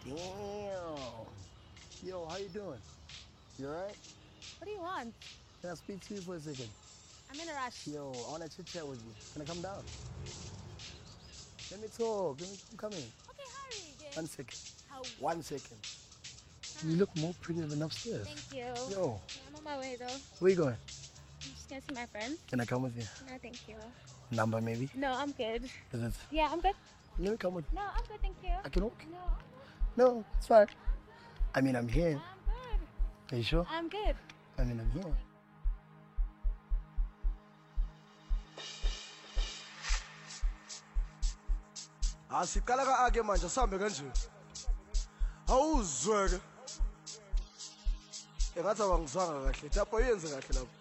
Damn. Yo, how you doing? You alright? What do you want? Can I speak to you for a second? I'm in a rush. Yo, I want to chit-chat with you. Can I come down? Let me talk. I'm coming. Okay, hurry, then. 1 second. How? 1 second. You look more pretty than upstairs. Thank you. Yo. I'm on my way, though. Where you going? I'm just gonna see my friends. Can I come with you? No, thank you. Number, maybe? No, I'm good. Is it? Yeah, I'm good. Let me come with you. No, I'm good, thank you. I can walk? No, No, it's fine. I mean, I'm here. I'm good. Are you sure? I'm good. I mean, I'm here. Asiqala ka-ake manje sihambe kanje. Awuzweke. Engathi awangizwanga kahle. Lapho yenze kahle lapho.